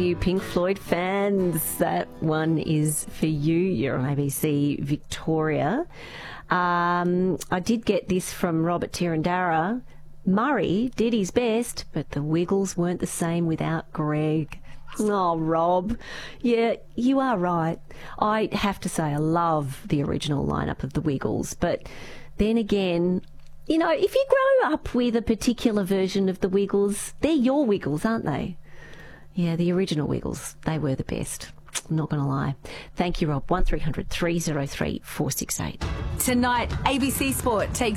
you Pink Floyd fans. That one is for you. You're on ABC Victoria. I did get this from Robert Tirandara. Murray did his best, but the Wiggles weren't the same without Greg. Oh, Rob. Yeah, you are right. I have to say I love the original lineup of the Wiggles, but then again, you know, if you grow up with a particular version of the Wiggles, they're your Wiggles, aren't they? Yeah, the original Wiggles, they were the best. I'm not going to lie. Thank you, Rob. 1300 303 468. Tonight, ABC Sport takes